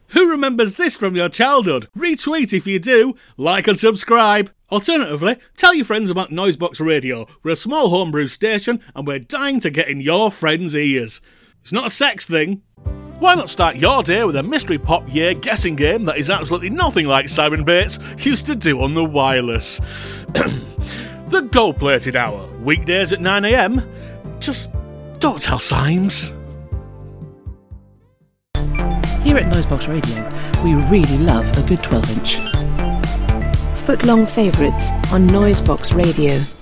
Who remembers this from your childhood? Retweet if you do, like and subscribe. Alternatively, tell your friends about Noisebox Radio. We're a small homebrew station and we're dying to get in your friends' ears. It's not a sex thing. Why not start your day with a Mystery Pop Year guessing game that is absolutely nothing like Simon Bates used to do on the wireless? The Gold-Plated Hour, weekdays at 9 a.m. Just don't tell Symes. Here at Noisebox Radio, we really love a good 12-inch. Foot-long favourites on Noisebox Radio.